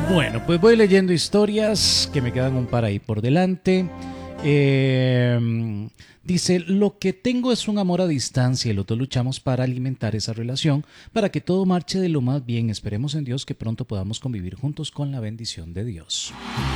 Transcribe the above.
Bueno, pues voy leyendo historias que me quedan un par ahí por delante. Dice, lo que tengo es un amor a distancia y los dos luchamos para alimentar esa relación, para que todo marche de lo más bien. Esperemos en Dios que pronto podamos convivir juntos con la bendición de Dios.